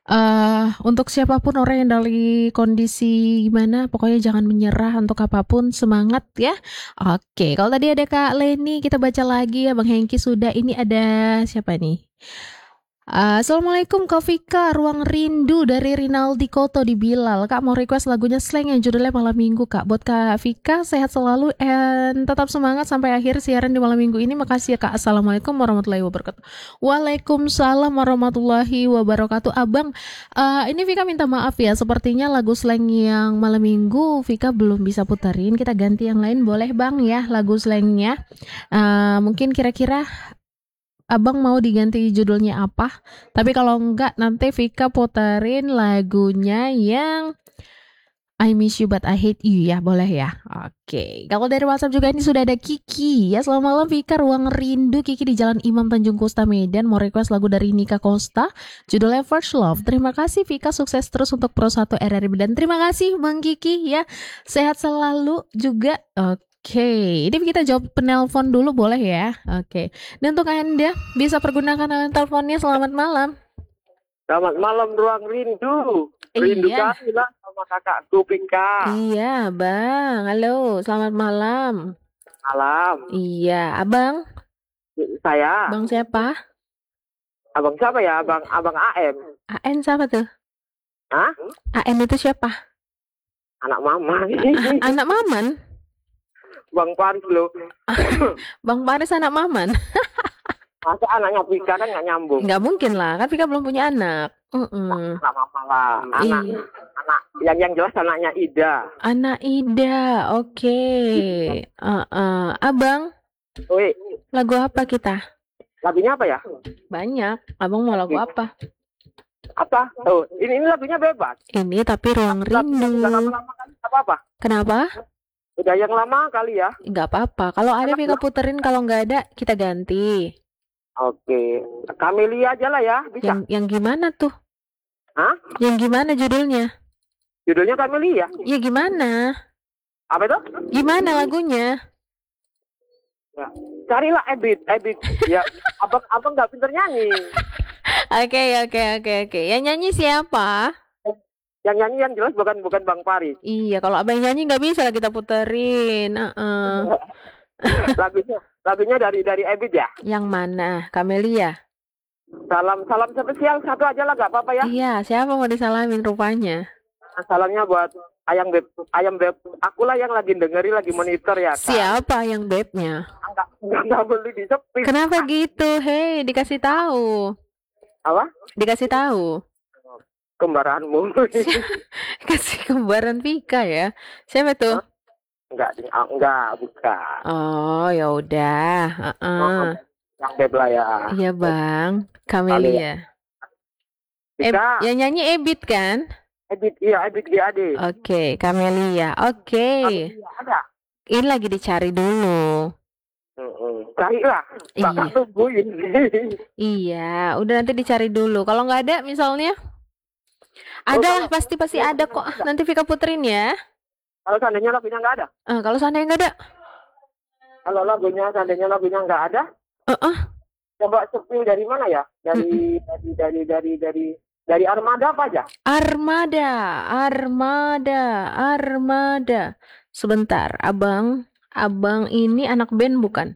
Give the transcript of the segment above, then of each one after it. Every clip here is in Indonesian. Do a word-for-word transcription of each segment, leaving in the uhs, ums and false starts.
Eh, untuk siapapun orang yang dari kondisi gimana, pokoknya jangan menyerah untuk apapun, semangat ya. Oke, kalau tadi ada Kak Leni, kita baca lagi ya Bang Hengki sudah. Ini ada siapa nih? Uh, Assalamualaikum Kak Vika, Ruang Rindu dari Rinaldi Koto di Bilal. Kak mau request lagunya Slang yang judulnya Malam Minggu Kak. Buat Kak Vika, sehat selalu and tetap semangat sampai akhir siaran di malam minggu ini. Makasih ya Kak. Assalamualaikum warahmatullahi wabarakatuh. Waalaikumsalam warahmatullahi wabarakatuh. Abang, uh, ini Vika minta maaf ya. Sepertinya lagu Slang yang malam minggu Vika belum bisa puterin. Kita ganti yang lain boleh Bang ya lagu Slangnya. Uh, mungkin kira-kira Abang mau diganti judulnya apa? Tapi kalau enggak nanti Vika puterin lagunya yang I Miss You But I Hate You ya, boleh ya? Oke, kalau dari WhatsApp juga ini sudah ada Kiki ya. Selamat malam Vika, Ruang Rindu. Kiki di Jalan Imam Tanjung Kusta Medan mau request lagu dari Nika Costa judulnya First Love. Terima kasih Vika, sukses terus untuk Pro satu R R B dan terima kasih Bang Kiki ya. Sehat selalu juga. Oke. Oke, ini kita jawab penelpon dulu boleh ya? Oke, dan untuk Anda bisa pergunakan teleponnya. Selamat malam. Selamat malam Ruang Rindu. Rindu Iya. kami lah sama kakakku Pika. Iya Bang, halo selamat malam. Malam. Iya, Abang? Saya. Bang siapa? Abang siapa ya? Abang Abang A M. A N siapa tuh? Hah? A N itu siapa? Anak mama. A- anak Maman? Bang Paris lo. Bang Paris anak Maman? Masa anaknya Pika kan nggak nyambung? Nggak mungkin lah, kan Pika belum punya anak. Uh-uh. Anak mama lah. Anak, Iya. anak yang yang jelas anaknya Ida. Anak Ida, oke. Okay. Uh-uh. Abang, Woi, lagu apa kita? lagunya apa ya? Banyak. Abang mau lagu apa? Apa? Oh, ini ini lagunya bebas. Ini tapi Ruang Rindu. Udah lama-lama kan? Apa apa? Kenapa? Udah yang lama kali ya? Nggak apa-apa. Kalau ada Vika puterin, kalau nggak ada kita ganti. Oke, Camelia aja lah ya, bisa. Yang yang gimana tuh? Hah? Yang gimana judulnya? Judulnya Camelia. Ya gimana? Apa itu? Gimana lagunya? Ya. Carilah Ebit, Ebit. Ya, abang abang nggak pinter nyanyi. Oke oke oke oke. Yang nyanyi siapa? Yang nyanyi yang jelas bukan bukan Bang Paris. Iya, kalau abang nyanyi nggak bisa lah kita puterin. Uh-uh. lagunya lagunya dari dari Ebit ya. Yang mana? Camelia. Salam salam spesial satu aja lah, nggak apa-apa ya. Iya, siapa mau disalamin rupanya? Salamnya buat ayam beb, ayam beb. Akulah yang lagi dengerin, lagi monitor ya. Kan? Siapa yang bebnya? Enggak enggak beli di Shopee. Kenapa gitu? Hei, dikasih tahu. Apa? Dikasih tahu. Kembaranmu. Kasih kembaran Vika ya. Siapa tuh? Enggak, enggak, bukan. Oh, ya udah. Uh-uh. Yang beb lah ya. Iya, Bang. Camelia. Eb- yang nyanyi Ebit kan? Ebit, iya, Ebit G A D. Oke, okay, Camelia. Oke. Okay. Ada. Ini lagi dicari dulu. Cari lah. Iya. Tungguin. Iya, udah nanti dicari dulu. Kalau nggak ada misalnya? Ada, oh, pasti pasti ada kok. Nanti Vika puterin ya. Kalau seandainya lagunya nggak ada? Uh, kalau seandainya nggak ada? Kalau lagunya seandainya lagunya nggak ada? Uh-uh. Coba sepil dari mana ya? Dari, mm-hmm. dari dari dari dari dari Armada apa aja? Armada, Armada, Armada. Sebentar, abang, abang ini anak band bukan?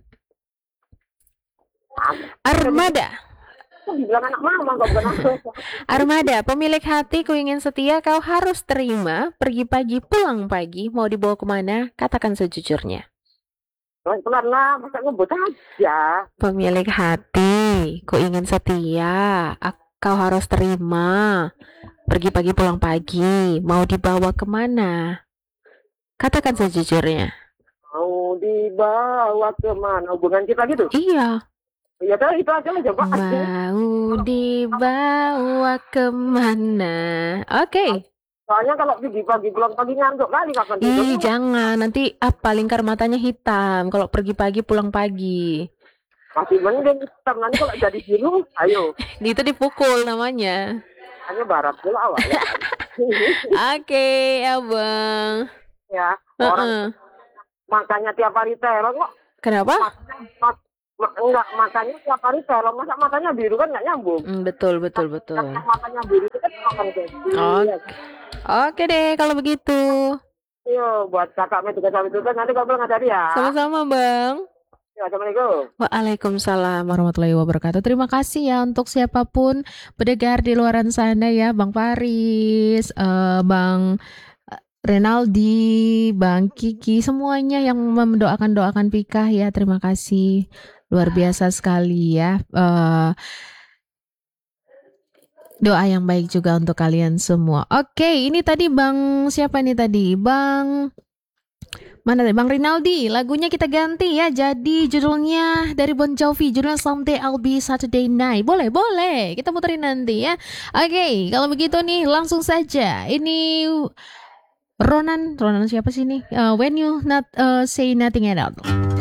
Armada. Bilang anak mama kok bukan aku. Armada, pemilik hati ku ingin setia, kau harus terima. Pergi pagi, pulang pagi, mau dibawa kemana? Katakan sejujurnya. Pelan lah, masa ngebut aja. Pemilik hati, ku ingin setia, kau harus terima. Pergi pagi, pulang pagi, mau dibawa kemana? Katakan sejujurnya. Mau dibawa kemana? Hubungan kita gitu? Iya. Ya tuh itu aja lah coba. Mau dibawa kemana? Oke. Okay. Soalnya kalau pergi pagi pulang pagi ngantuk kali kapan tidur. Ih jangan, nanti apa lingkar matanya hitam kalau pergi pagi pulang pagi. Masih mending hitam, nanti kalau jadi biru, ayo. Itu dipukul namanya. Hanya barat pula awal ya. Oke, okay, abang. Ya, orang uh-uh. makanya tiap hari teror kok. Kenapa? Mat, mat, enggak, matanya tiap hari teror, masa matanya biru kan nggak nyambung. Mm, betul, betul, betul. Yang matanya biru itu kan makan guys. Oke. Oke deh kalau begitu. Yo, buat kakaknya juga sampai tutup nanti kamu ngajari ya. Sama-sama Bang. Ya, Assalamualaikum. Waalaikumsalam warahmatullahi wabarakatuh. Terima kasih ya untuk siapapun pendengar di luaran sana ya, Bang Faris, eh, Bang Renaldi, Bang Kiki, semuanya yang mendoakan-doakan Pika ya. Terima kasih. Luar biasa sekali ya. Eh, doa yang baik juga untuk kalian semua. Oke, ini tadi Bang siapa nih tadi? Bang mana tadi? Bang Rinaldi, lagunya kita ganti ya. Jadi judulnya dari Bon Jovi, judulnya Someday I'll Be Saturday Night. Boleh, boleh. Kita muterin nanti ya. Oke, kalau begitu nih langsung saja. Ini Ronan, Ronan siapa sih nih? Uh, when you not uh, say nothing at all.